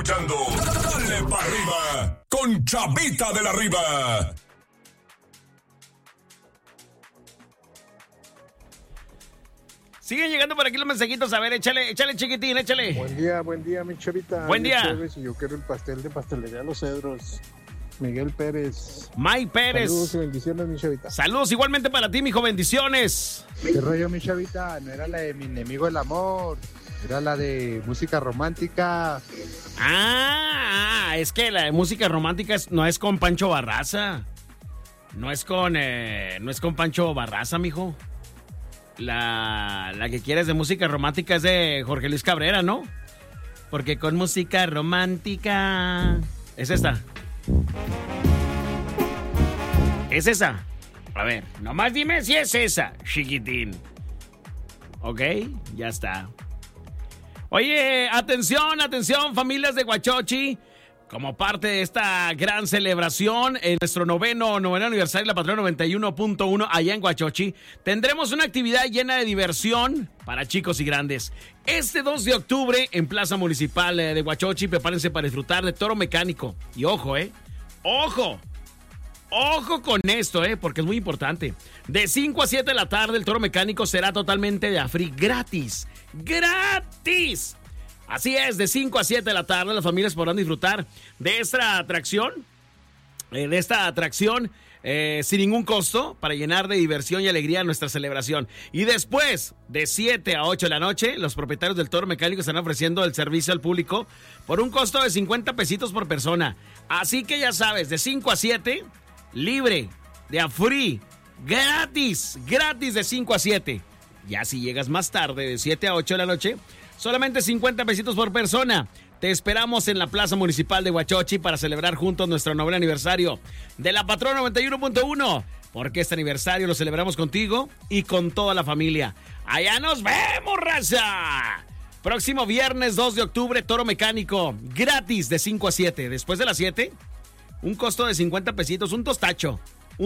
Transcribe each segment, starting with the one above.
escuchando Dale Pa' Arriba con Chavita de la Riva. Siguen llegando por aquí los mensajitos. A ver, échale, chiquitín, échale. Buen día, mi Chavita. Buen día. Y yo quiero el pastel de Pastelería Los Cedros. Miguel Pérez. Mike Pérez. Saludos y bendiciones, mi Chavita. Saludos igualmente para ti, mijo, bendiciones. ¿Qué rollo, mi Chavita? No era la de Mi Enemigo el Amor, era la de música romántica. Es que la de música romántica no es con Pancho Barraza. No es con Pancho Barraza, mijo. La que quieres de música romántica es de Jorge Luis Cabrera, ¿no? Porque con música romántica... Es esta. ¿Es esa? A ver, nomás dime si es esa, chiquitín. Ok, ya está. Oye, atención, familias de Huachochi. Como parte de esta gran celebración en nuestro noveno aniversario de la Patrona 91.1 allá en Huachochi, tendremos una actividad llena de diversión para chicos y grandes. Este 2 de octubre en Plaza Municipal de Huachochi, prepárense para disfrutar de toro mecánico. Y ojo, ojo con esto, porque es muy importante. De 5 a 7 de la tarde el toro mecánico será totalmente de free, gratis. ¡Gratis! Así es, de 5 a 7 de la tarde las familias podrán disfrutar de esta atracción, sin ningún costo, para llenar de diversión y alegría nuestra celebración. Y después, de 7 a 8 de la noche, los propietarios del toro mecánico están ofreciendo el servicio al público por un costo de 50 pesitos por persona. Así que ya sabes, de 5 a 7, libre, de a free, gratis de 5 a 7. Ya si llegas más tarde, de 7 a 8 de la noche, solamente 50 pesitos por persona. Te esperamos en la Plaza Municipal de Huachochi para celebrar juntos nuestro noveno aniversario de la Patrona 91.1. Porque este aniversario lo celebramos contigo y con toda la familia. ¡Allá nos vemos, raza! Próximo viernes 2 de octubre, toro mecánico, gratis de 5 a 7. Después de las 7, un costo de 50 pesitos, un tostacho.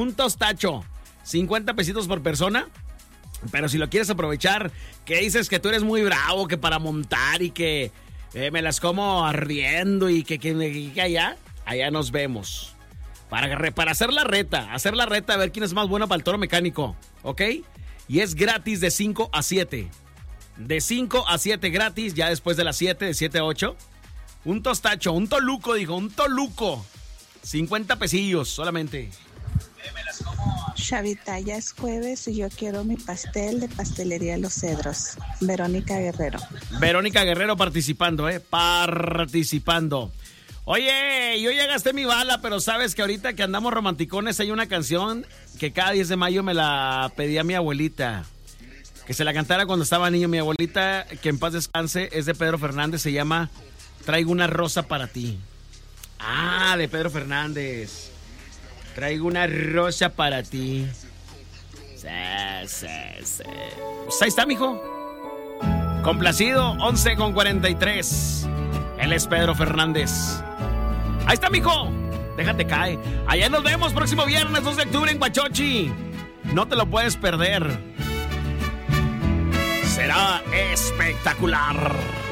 50 pesitos por persona. Pero si lo quieres aprovechar, que dices que tú eres muy bravo, que para montar y que me las como ardiendo y que allá nos vemos. Para hacer la reta, a ver quién es más bueno para el toro mecánico, ¿ok? Y es gratis de 5 a 7. De 5 a 7 gratis, ya después de las 7, de 7 a 8. Un tostacho, un toluco, 50 pesillos solamente. Me las como. Chavita, ya es jueves y yo quiero mi pastel de Pastelería Los Cedros. Verónica Guerrero. Verónica Guerrero participando, participando. Oye, yo ya gasté mi bala, pero sabes que ahorita que andamos romanticones hay una canción que cada 10 de mayo me la pedía mi abuelita. Que se la cantara cuando estaba niño. Mi abuelita, que en paz descanse, es de Pedro Fernández, se llama Traigo una rosa para ti. De Pedro Fernández. Traigo una rosa para ti. Sí. Pues ahí está, mijo. Complacido, 11:43. Él es Pedro Fernández. Ahí está, mijo. Déjate caer. Allá nos vemos próximo viernes 2 de octubre en Huachochi. No te lo puedes perder. Será espectacular.